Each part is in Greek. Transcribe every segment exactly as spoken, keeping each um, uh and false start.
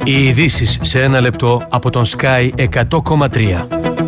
Οι ειδήσεις σε ένα λεπτό από τον Sky εκατό κόμμα τρία.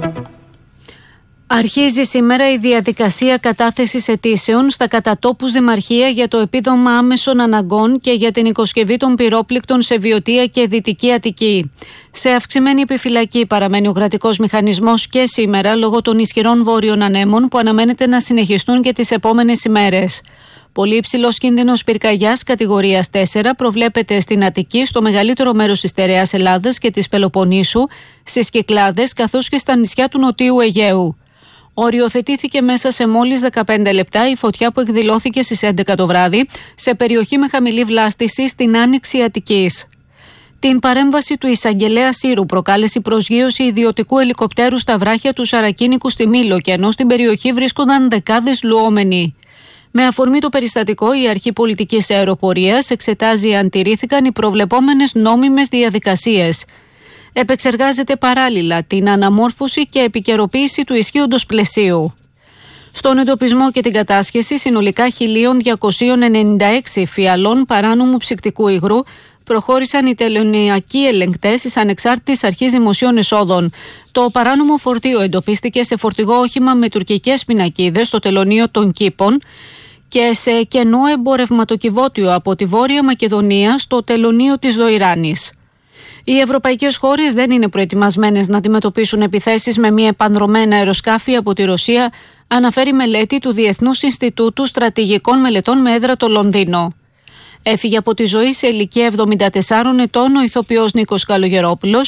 Αρχίζει σήμερα η διαδικασία κατάθεσης αιτήσεων στα κατατόπους δημαρχία για το επίδομα άμεσων αναγκών και για την οικοσκευή των πυρόπληκτων σε Βιωτία και Δυτική Αττική. Σε αυξημένη επιφυλακή παραμένει ο κρατικός μηχανισμός και σήμερα λόγω των ισχυρών βόρειων ανέμων που αναμένεται να συνεχιστούν και τις επόμενες ημέρες. Πολύ υψηλός κίνδυνος πυρκαγιάς κατηγορίας τέσσερα προβλέπεται στην Αττική, στο μεγαλύτερο μέρος της στερεάς Ελλάδας και της Πελοποννήσου, στις Κυκλάδες καθώς και στα νησιά του Νοτιού Αιγαίου. Οριοθετήθηκε μέσα σε μόλις δεκαπέντε λεπτά η φωτιά που εκδηλώθηκε στις έντεκα το βράδυ σε περιοχή με χαμηλή βλάστηση στην Άνοιξη Αττικής. Την παρέμβαση του εισαγγελέα Σύρου προκάλεσε η προσγείωση ιδιωτικού ελικοπτέρου στα βράχια του Σαρακίνικου στη Μήλο, ενώ στην περιοχή βρίσκονταν δεκάδες λουόμενοι. Με αφορμή το περιστατικό, η Αρχή Πολιτικής Αεροπορίας εξετάζει αν τηρήθηκαν οι προβλεπόμενες νόμιμες διαδικασίες. Επεξεργάζεται παράλληλα την αναμόρφωση και επικαιροποίηση του ισχύοντος πλαισίου. Στον εντοπισμό και την κατάσχεση συνολικά χίλια διακόσια ενενήντα έξι φιαλών παράνομου ψυκτικού υγρού προχώρησαν οι τελωνειακοί ελεγκτές της Ανεξάρτητης Αρχής Δημοσίων Εσόδων. Το παράνομο φορτίο εντοπίστηκε σε φορτηγό όχημα με τουρκικές πινακίδες στο τελωνείο των Κήπων και σε κενό εμπορευματοκιβώτιο από τη Βόρεια Μακεδονία στο τελωνείο της Δοϊράνης. Οι ευρωπαϊκές χώρες δεν είναι προετοιμασμένες να αντιμετωπίσουν επιθέσεις με μη επανδρωμένα αεροσκάφη από τη Ρωσία, αναφέρει μελέτη του Διεθνούς Ινστιτούτου Στρατηγικών Μελετών με έδρα το Λονδίνο. Έφυγε από τη ζωή σε ηλικία εβδομήντα τεσσάρων ετών ο ηθοποιός Νίκος Καλογερόπουλος,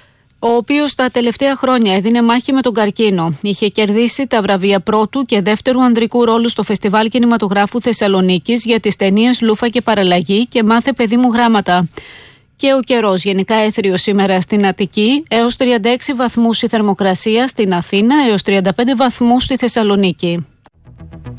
ο οποίος τα τελευταία χρόνια έδινε μάχη με τον καρκίνο. Είχε κερδίσει τα βραβεία πρώτου και δεύτερου ανδρικού ρόλου στο Φεστιβάλ Κινηματογράφου Θεσσαλονίκης για τις ταινίες Λούφα και Παραλλαγή και Μάθε παιδί μου γράμματα. Και ο καιρός γενικά έθριος σήμερα στην Αττική, έως τριάντα έξι βαθμούς η θερμοκρασία στην Αθήνα, έως τριάντα πέντε βαθμούς στη Θεσσαλονίκη.